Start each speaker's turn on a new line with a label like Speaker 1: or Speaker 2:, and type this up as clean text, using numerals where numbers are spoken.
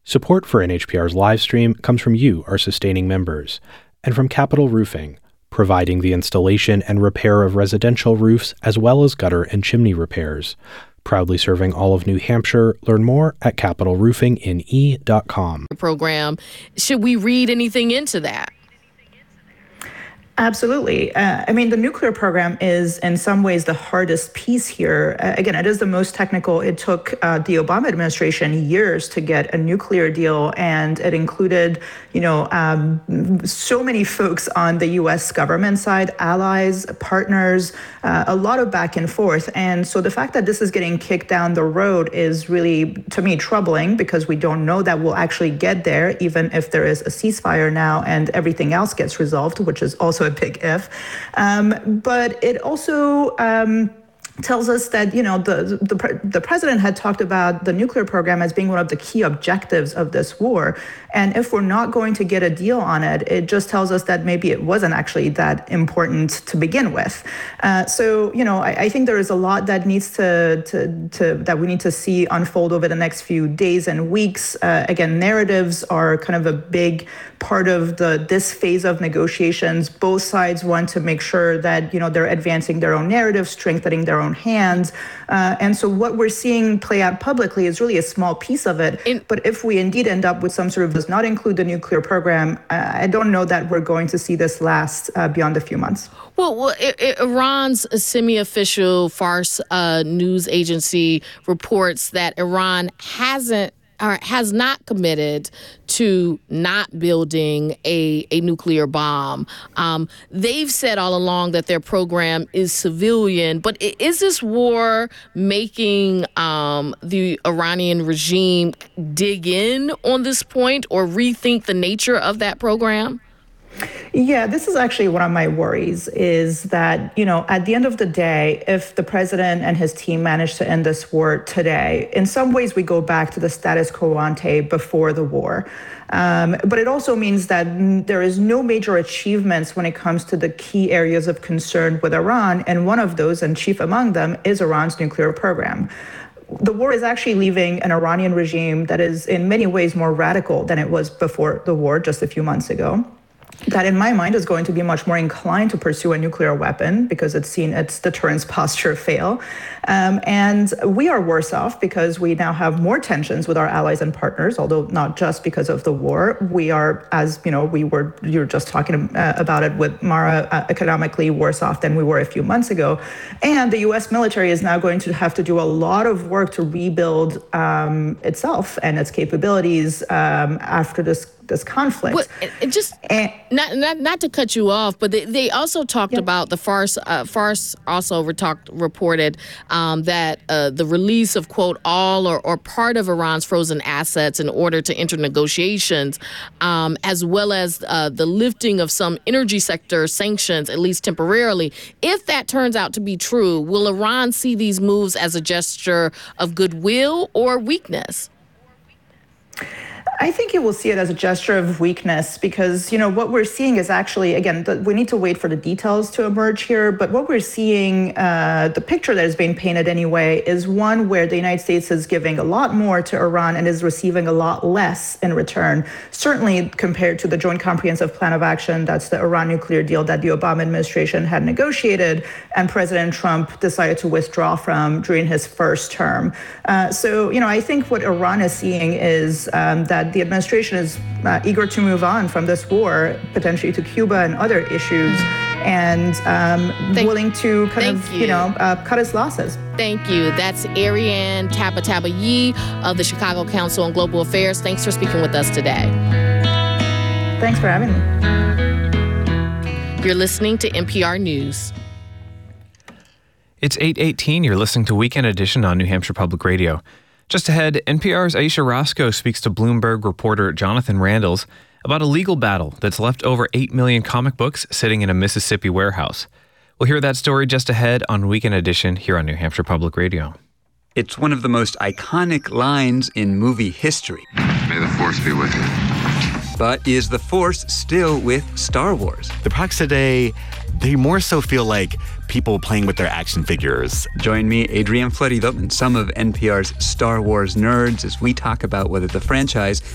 Speaker 1: Support for NHPR's live stream comes from you, our sustaining members, and from Capital Roofing, providing the installation and repair of residential roofs as well as gutter and chimney repairs. Proudly serving all of New Hampshire. Learn more at capitalroofingne.com.
Speaker 2: Program. Should we read anything into that?
Speaker 3: Absolutely. The nuclear program is in some ways the hardest piece here. Again, it is the most technical. It took the Obama administration years to get a nuclear deal, and it included, so many folks on the U.S. government side, allies, partners, a lot of back and forth. And so the fact that this is getting kicked down the road is really, to me, troubling, because we don't know that we'll actually get there, even if there is a ceasefire now and everything else gets resolved, which is also a big if. But it also tells us that, the president had talked about the nuclear program as being one of the key objectives of this war. And if we're not going to get a deal on it, it just tells us that maybe it wasn't actually that important to begin with. I think there is a lot that needs that we need to see unfold over the next few days and weeks. Again, narratives are kind of a big part of this phase of negotiations. Both sides want to make sure that, they're advancing their own narrative, strengthening their own hands. And so what we're seeing play out publicly is really a small piece of it. But if we indeed end up with some sort of does not include the nuclear program, I don't know that we're going to see this last beyond a few months.
Speaker 2: Well, Iran's semi-official Fars news agency reports that Iran has not committed to not building a nuclear bomb. They've said all along that their program is civilian, but is this war making the Iranian regime dig in on this point or rethink the nature of that program?
Speaker 3: Yeah, this is actually one of my worries, is that, at the end of the day, if the president and his team manage to end this war today, in some ways we go back to the status quo ante before the war. But it also means that there is no major achievements when it comes to the key areas of concern with Iran. And one of those, and chief among them, is Iran's nuclear program. The war is actually leaving an Iranian regime that is in many ways more radical than it was before the war just a few months ago. That, in my mind, is going to be much more inclined to pursue a nuclear weapon because it's seen its deterrence posture fail. And we are worse off because we now have more tensions with our allies and partners, although not just because of the war. We are, as you were just talking about it with Mara, economically worse off than we were a few months ago. And the U.S. military is now going to have to do a lot of work to rebuild itself and its capabilities after this conflict.
Speaker 2: Well, not to cut you off, but they also talked about the Fars also reported that the release of, quote, all or part of Iran's frozen assets in order to enter negotiations, as well as the lifting of some energy sector sanctions, at least temporarily. If that turns out to be true, will Iran see these moves as a gesture of goodwill or weakness?
Speaker 3: I think you will see it as a gesture of weakness because, what we're seeing is actually, again, we need to wait for the details to emerge here. But what we're seeing, the picture that is being painted anyway, is one where the United States is giving a lot more to Iran and is receiving a lot less in return, certainly compared to the Joint Comprehensive Plan of Action. That's the Iran nuclear deal that the Obama administration had negotiated and President Trump decided to withdraw from during his first term. I think what Iran is seeing is that the administration is eager to move on from this war, potentially to Cuba and other issues, and willing to cut its losses.
Speaker 2: Thank you. That's Ariane Tabatabai of the Chicago Council on Global Affairs. Thanks for speaking with us today.
Speaker 3: Thanks for having me.
Speaker 2: You're listening to NPR News.
Speaker 4: It's 8:18. You're listening to Weekend Edition on New Hampshire Public Radio. Just ahead, NPR's Aisha Roscoe speaks to Bloomberg reporter Jonathan Randles about a legal battle that's left over 8 million comic books sitting in a Mississippi warehouse. We'll hear that story just ahead on Weekend Edition here on New Hampshire Public Radio.
Speaker 5: It's one of the most iconic lines in movie history.
Speaker 6: May the Force be with you.
Speaker 5: But is the Force still with Star Wars?
Speaker 7: The products today, they more so feel like people playing with their action figures.
Speaker 5: Join me, Adrienne Florido, and some of NPR's Star Wars nerds as we talk about whether the franchise